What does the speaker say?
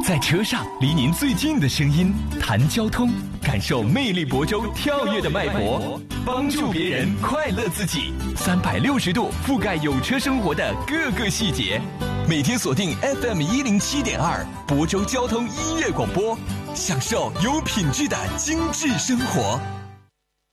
在车上离您最近的声音，谈交通，感受魅力博州跳跃的脉搏，帮助别人，快乐自己，360度覆盖有车生活的各个细节。每天锁定 FM107.2博州交通音乐广播，享受有品质的精致生活。